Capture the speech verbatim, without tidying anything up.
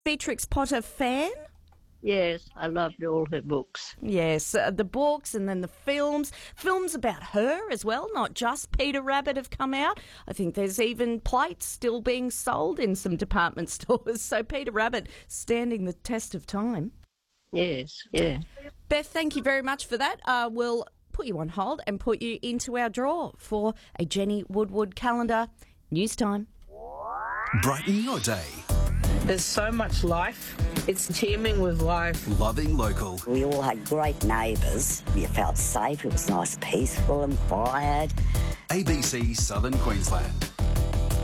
Beatrix Potter fan? Yes, I loved all her books. Yes, uh, the books and then the films. Films about her as well, not just Peter Rabbit have come out. I think there's even plates still being sold in some department stores. So Peter Rabbit standing the test of time. Yes, yeah. Beth, thank you very much for that. Uh, we'll put you on hold and put you into our draw for a Jenny Woodward calendar. News time. Brighten your day. There's so much life. It's teeming with life. Loving local. We all had great neighbours. You felt safe. It was nice, peaceful and quiet. A B C Southern Queensland.